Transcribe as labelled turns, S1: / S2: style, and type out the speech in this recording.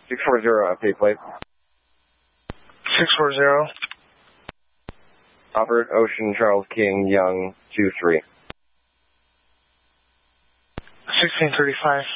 S1: 640, update plate.
S2: 640.
S1: Albert Ocean Charles King Young 23.
S2: 1635.